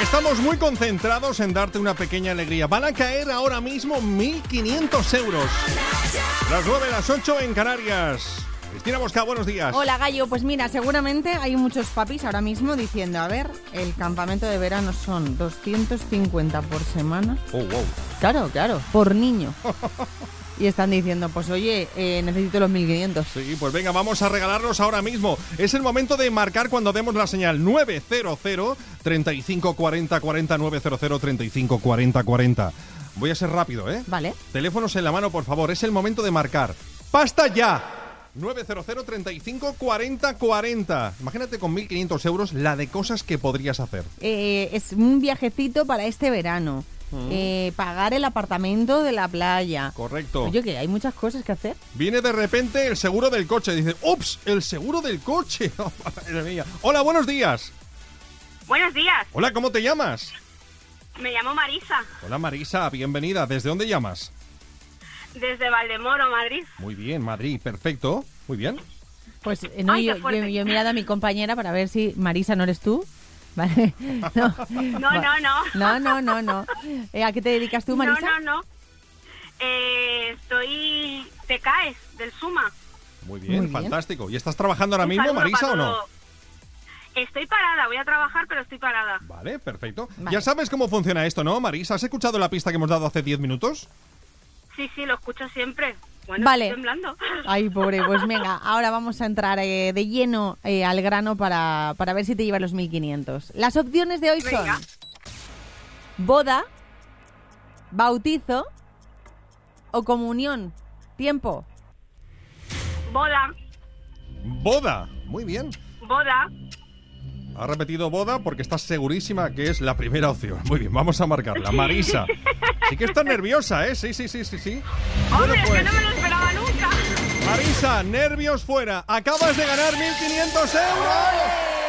Estamos muy concentrados en darte una pequeña alegría. Van a caer ahora mismo 1.500 euros. Las 9, las 8 en Canarias. Cristina Bosca, buenos días. Hola, Gallo. Pues mira, seguramente hay muchos papis ahora mismo diciendo, a ver, el campamento de verano son 250 por semana. Oh, wow. Claro, por niño. Y están diciendo, pues oye, necesito los 1.500. Sí, pues venga, vamos a regalarlos ahora mismo. Es el momento de marcar cuando demos la señal 900 35 40 40 900 35 40 40. Voy a ser rápido, ¿eh? Vale. Teléfonos en la mano, por favor. Es el momento de marcar. ¡Basta ya! 900 35 40 40. Imagínate con 1.500 euros la de cosas que podrías hacer. Es un viajecito para este verano. Pagar el apartamento de la playa. Correcto. Oye, que hay muchas cosas que hacer. Viene de repente el seguro del coche. Dice, ¡ups! ¡El seguro del coche! Madre mía. Hola, buenos días. Buenos días. Hola, ¿cómo te llamas? Me llamo Marisa. Hola, Marisa, bienvenida. ¿Desde dónde llamas? Desde Valdemoro, Madrid. Muy bien, Madrid, perfecto. Muy bien. Pues no, Ay, yo he mirado a mi compañera para ver si Marisa no eres tú. Vale. No. No. ¿A qué te dedicas tú, Marisa? No. Estoy TECAES del SUMA. Muy bien, Muy bien. fantástico. ¿Y estás trabajando ahora Un mismo, saludo Marisa, para o no? todo. Estoy parada, voy a trabajar, pero estoy parada. Vale, perfecto. Vale. Ya sabes cómo funciona esto, ¿no, Marisa? ¿Has escuchado la pista que hemos dado hace 10 minutos? Sí, lo escucho siempre. Bueno, Vale. estoy temblando. Ay, pobre, pues venga, ahora vamos a entrar de lleno al grano para ver si te llevas los 1.500. Las opciones de hoy Venga. son boda, bautizo o comunión. Tiempo. Boda. Boda. Muy bien. Boda. Ha repetido boda porque estás segurísima que es la primera opción. Muy bien, vamos a marcarla. Marisa. Sí que estás nerviosa, ¿eh? Sí. Hombre, es pues. que no me lo esperaba nunca. Marisa, nervios fuera. Acabas de ganar 1.500 euros.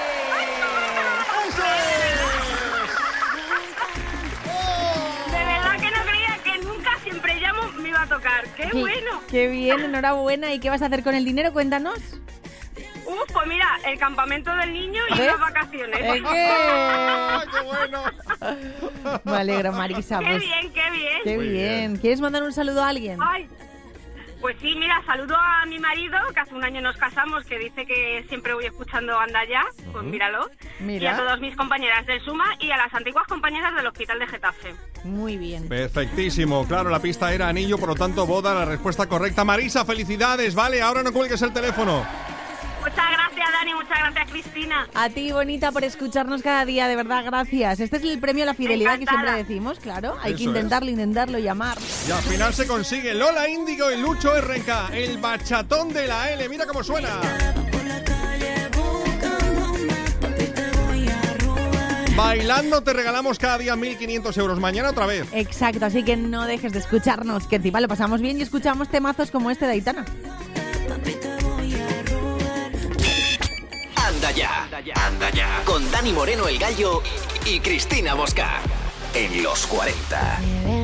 De verdad que no creía que nunca, siempre llamo, me iba a tocar. ¡Qué bueno! Qué bien, enhorabuena. ¿Y qué vas a hacer con el dinero? Cuéntanos. Pues mira, el campamento del niño y ¿Ves? las vacaciones. ¡Qué bueno! Me alegro, Marisa. ¡Qué Pues, bien, qué bien! qué Muy bien. ¿Quieres mandar un saludo a alguien? Ay, pues sí, mira, saludo a mi marido, que hace un año nos casamos, que dice que siempre voy escuchando Anda Ya, pues míralo. Mira. Y a todas mis compañeras del SUMA y a las antiguas compañeras del Hospital de Getafe. Muy bien. Perfectísimo. Claro, la pista era anillo, por lo tanto, boda, la respuesta correcta. Marisa, felicidades, ¿vale? Ahora no cuelgues el teléfono. Muchas gracias, Dani, muchas gracias, Cristina. A ti, bonita, por escucharnos cada día, de verdad, gracias. Este es el premio a la fidelidad que Encantada. siempre decimos, claro. Hay que Eso intentarlo, llamar. Y al final se consigue Lola Índigo y Lucho RK, el bachatón de la L. Mira cómo suena. Bailando te regalamos cada día 1.500 euros. Mañana otra vez. Exacto, así que no dejes de escucharnos, que encima lo pasamos bien y escuchamos temazos como este de Aitana. Anda ya. Con Dani Moreno el Gallo y Cristina Bosca. En los 40.